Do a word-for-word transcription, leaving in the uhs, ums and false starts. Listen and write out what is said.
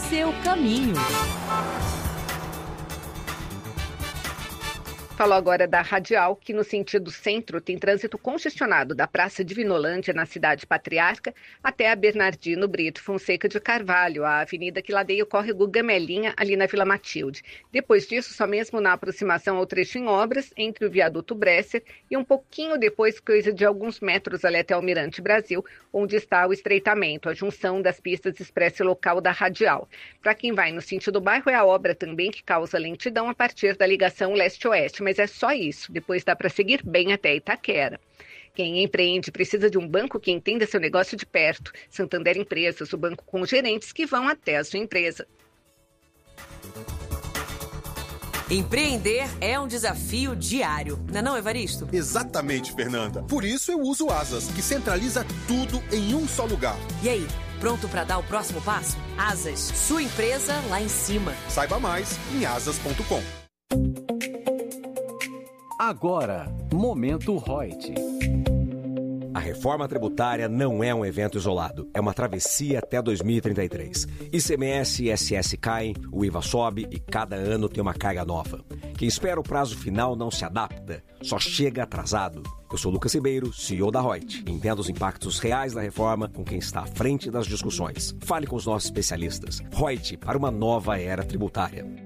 seu caminho. Falou agora da Radial, que no sentido centro tem trânsito congestionado da Praça Divinolândia, na cidade Patriarca, até a Bernardino Brito Fonseca de Carvalho, a avenida que ladeia o córrego Gamelinha, ali na Vila Matilde. Depois disso, só mesmo na aproximação ao trecho em obras, entre o viaduto Bresser e um pouquinho depois, coisa de alguns metros ali até o Mirante Brasil, onde está o estreitamento, a junção das pistas expressa local da Radial. Para quem vai no sentido bairro, é a obra também que causa lentidão a partir da ligação leste-oeste. Mas é só isso, depois dá para seguir bem até Itaquera. Quem empreende precisa de um banco que entenda seu negócio de perto. Santander Empresas, o banco com gerentes que vão até a sua empresa. Empreender é um desafio diário, não é não, Evaristo? Exatamente, Fernanda. Por isso eu uso o Asas, que centraliza tudo em um só lugar. E aí, pronto para dar o próximo passo? Asas, sua empresa lá em cima. Saiba mais em asas ponto com. Agora, Momento Reut. A reforma tributária não é um evento isolado, é uma travessia até dois mil e trinta e três. I C M S e I S S caem, o I V A sobe e cada ano tem uma carga nova. Quem espera o prazo final não se adapta, só chega atrasado. Eu sou Lucas Ribeiro, C E O da Reut. Entenda os impactos reais da reforma com quem está à frente das discussões. Fale com os nossos especialistas. Reut, para uma nova era tributária.